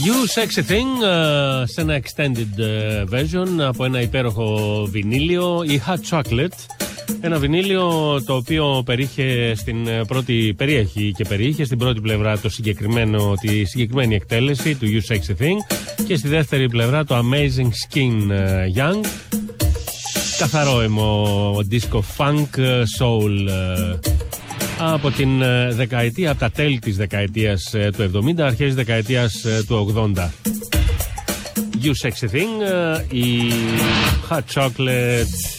You Sexy Thing σε ένα extended version από ένα υπέροχο βινίλιο, η Hot Chocolate. Ένα βινίλιο το οποίο περιείχε στην πρώτη πλευρά τη συγκεκριμένη εκτέλεση του You Sexy Thing και στη δεύτερη πλευρά το Amazing Skin Young. Καθαρό αιμο disco funk soul από από τα τέλη της δεκαετίας του 70, αρχές της δεκαετίας του 80. You Sexy Thing, η Hot Chocolate.